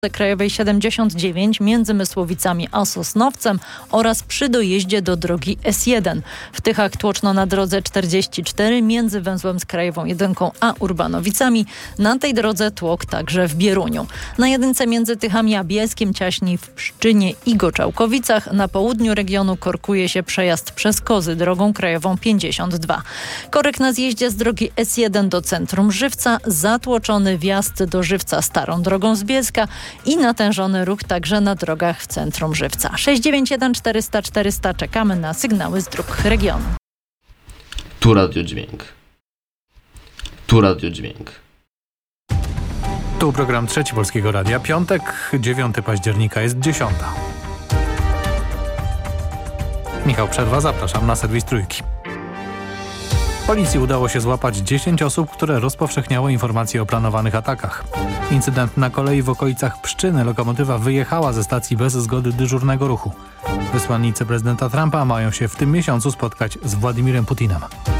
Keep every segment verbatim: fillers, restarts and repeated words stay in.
Krajowej siedemdziesiąt dziewięć między Mysłowicami a Sosnowcem oraz przy dojeździe do drogi S jeden. W Tychach tłoczno na drodze czterdzieści cztery między węzłem z Krajową jedynką a Urbanowicami. Na tej drodze tłok także w Bieruniu. Na jedynce między Tychami a Bielskiem, Ciaśni w Pszczynie i Goczałkowicach. Na południu regionu korkuje się przejazd przez Kozy drogą krajową pięćdziesiąt dwa. Korek na zjeździe z drogi S jeden do centrum Żywca, zatłoczony wjazd do Żywca starą drogą z Bielska i natężony ruch także na drogach w centrum Żywca. sześć dziewięć jeden czterysta czterysta. Czekamy na sygnały z dróg regionu. Tu Radio Dźwięk. Tu Radio Dźwięk. Tu program Trzeci Polskiego Radia. Piątek, dziewiątego października, jest dziesiąta. Michał Przerwa, zapraszam na serwis Trójki. Policji udało się złapać dziesięć osób, które rozpowszechniały informacje o planowanych atakach. Incydent na kolei w okolicach Pszczyny. Lokomotywa wyjechała ze stacji bez zgody dyżurnego ruchu. Wysłannicy prezydenta Trumpa mają się w tym miesiącu spotkać z Władimirem Putinem.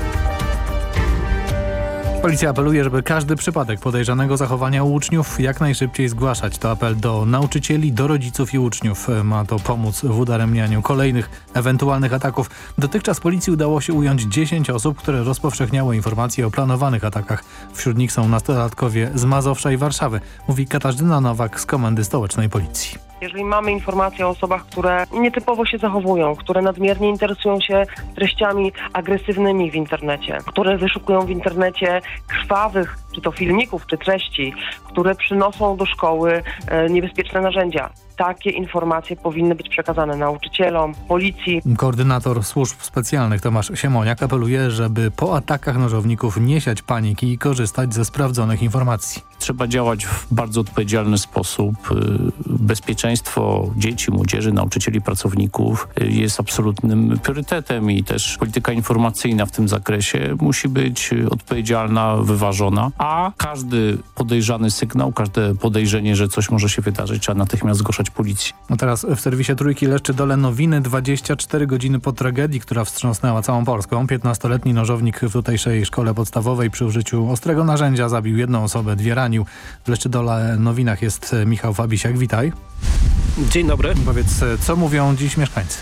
Policja apeluje, żeby każdy przypadek podejrzanego zachowania u uczniów jak najszybciej zgłaszać. To apel do nauczycieli, do rodziców i uczniów. Ma to pomóc w udaremnianiu kolejnych ewentualnych ataków. Dotychczas policji udało się ująć dziesięć osób, które rozpowszechniały informacje o planowanych atakach. Wśród nich są nastolatkowie z Mazowsza i Warszawy, mówi Katarzyna Nowak z Komendy Stołecznej Policji. Jeżeli mamy informacje o osobach, które nietypowo się zachowują, które nadmiernie interesują się treściami agresywnymi w internecie, które wyszukują w internecie krwawych, czy to filmików, czy treści, które przynoszą do szkoły e, niebezpieczne narzędzia. Takie informacje powinny być przekazane nauczycielom, policji. Koordynator służb specjalnych Tomasz Siemoniak apeluje, żeby po atakach nożowników nie siać paniki i korzystać ze sprawdzonych informacji. Trzeba działać w bardzo odpowiedzialny sposób. Bezpieczeństwo dzieci, młodzieży, nauczycieli, pracowników jest absolutnym priorytetem i też polityka informacyjna w tym zakresie musi być odpowiedzialna, wyważona, a każdy podejrzany sygnał, każde podejrzenie, że coś może się wydarzyć, trzeba natychmiast zgłaszać policji. No teraz w serwisie Trójki Leszczydole nowiny. dwadzieścia cztery godziny po tragedii, która wstrząsnęła całą Polską. piętnastoletni nożownik w tutejszej szkole podstawowej przy użyciu ostrego narzędzia zabił jedną osobę, dwie ranił. W Leszczydole Nowinach jest Michał Fabisiak. Witaj. Dzień dobry. Powiedz, co mówią dziś mieszkańcy?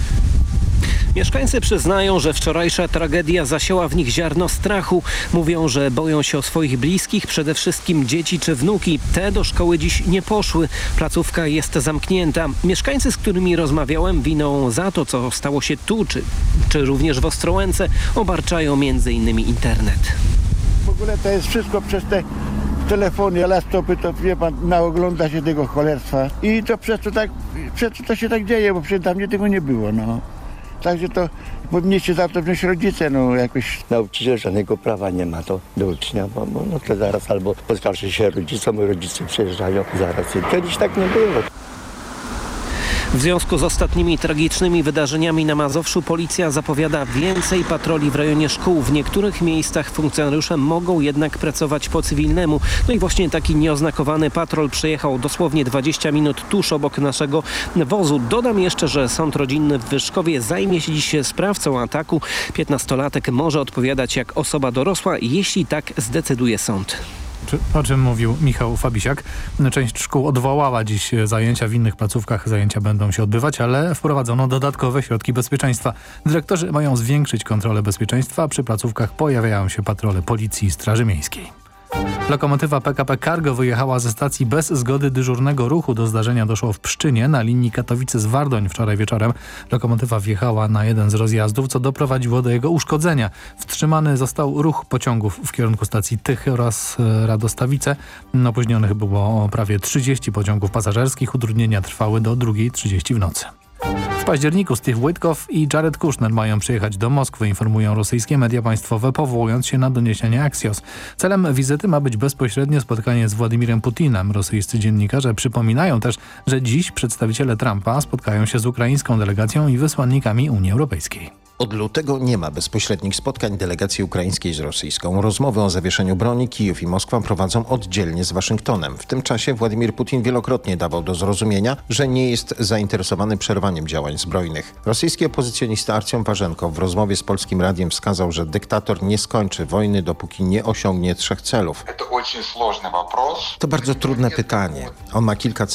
Mieszkańcy przyznają, że wczorajsza tragedia zasiała w nich ziarno strachu. Mówią, że boją się o swoich bliskich, przede wszystkim dzieci czy wnuki. Te do szkoły dziś nie poszły. Placówka jest zamknięta. Mieszkańcy, z którymi rozmawiałem, winą za to, co stało się tu, czy, czy również w Ostrołęce, obarczają między innymi internet. W ogóle to jest wszystko przez te telefony, laptopy, to wie pan, naogląda się tego cholerstwa. I to przez to tak, przez to, to się tak dzieje, bo przecież dawniej tego nie było, no. Także to powinni się za to wziąć rodzice, no jakoś. Nauczyciel żadnego prawa nie ma to do ucznia, bo no to zaraz albo poskarży się rodzicom, rodzice przyjeżdżają zaraz. I kiedyś tak nie było. W związku z ostatnimi tragicznymi wydarzeniami na Mazowszu policja zapowiada więcej patroli w rejonie szkół. W niektórych miejscach funkcjonariusze mogą jednak pracować po cywilnemu. No i właśnie taki nieoznakowany patrol przejechał dosłownie dwadzieścia minut tuż obok naszego wozu. Dodam jeszcze, że sąd rodzinny w Wyszkowie zajmie się dziś sprawcą ataku. piętnastolatek może odpowiadać jak osoba dorosła, jeśli tak zdecyduje sąd. O czym mówił Michał Fabisiak. Część szkół odwołała dziś zajęcia, w innych placówkach zajęcia będą się odbywać, ale wprowadzono dodatkowe środki bezpieczeństwa. Dyrektorzy mają zwiększyć kontrolę bezpieczeństwa, a przy placówkach pojawiają się patrole policji i straży miejskiej. Lokomotywa P K P Cargo wyjechała ze stacji bez zgody dyżurnego ruchu. Do zdarzenia doszło w Pszczynie na linii Katowice-Zwardoń wczoraj wieczorem. Lokomotywa wjechała na jeden z rozjazdów, co doprowadziło do jego uszkodzenia. Wstrzymany został ruch pociągów w kierunku stacji Tychy oraz Radostawice. Opóźnionych było prawie trzydzieści pociągów pasażerskich. Utrudnienia trwały do drugiej trzydzieści w nocy. W październiku Steve Witkoff i Jared Kushner mają przyjechać do Moskwy, informują rosyjskie media państwowe, powołując się na doniesienia Axios. Celem wizyty ma być bezpośrednie spotkanie z Władimirem Putinem. Rosyjscy dziennikarze przypominają też, że dziś przedstawiciele Trumpa spotkają się z ukraińską delegacją i wysłannikami Unii Europejskiej. Od lutego nie ma bezpośrednich spotkań delegacji ukraińskiej z rosyjską. Rozmowy o zawieszeniu broni Kijów i Moskwa prowadzą oddzielnie z Waszyngtonem. W tym czasie Władimir Putin wielokrotnie dawał do zrozumienia, że nie jest zainteresowany przerwaniem działań działań zbrojnych. Rosyjski opozycjonista Arcjom Parzenko w rozmowie z Polskim Radiem wskazał, że dyktator nie skończy wojny, dopóki nie osiągnie trzech celów. To bardzo trudne pytanie. On ma kilka celów.